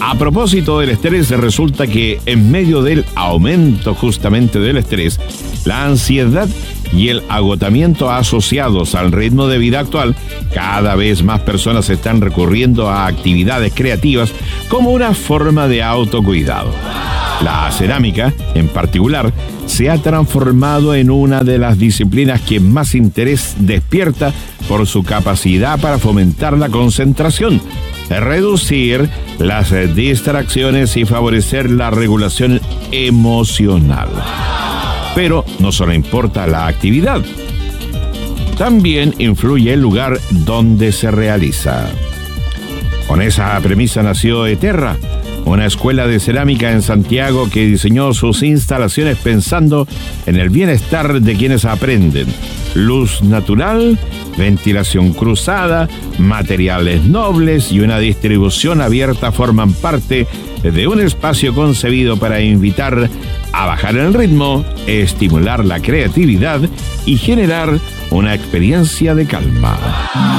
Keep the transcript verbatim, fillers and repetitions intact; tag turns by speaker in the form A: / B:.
A: A propósito del estrés, resulta que en medio del aumento justamente del estrés, la ansiedad y el agotamiento asociados al ritmo de vida actual, cada vez más personas están recurriendo a actividades creativas como una forma de autocuidado. La cerámica, en particular, se ha transformado en una de las disciplinas que más interés despierta por su capacidad para fomentar la concentración, reducir las distracciones y favorecer la regulación emocional. Pero no solo importa la actividad, también influye el lugar donde se realiza. Con esa premisa nació Eterra, una escuela de cerámica en Santiago que diseñó sus instalaciones pensando en el bienestar de quienes aprenden. Luz natural, ventilación cruzada, materiales nobles y una distribución abierta forman parte de un espacio concebido para invitar a bajar el ritmo, estimular la creatividad y generar una experiencia de calma.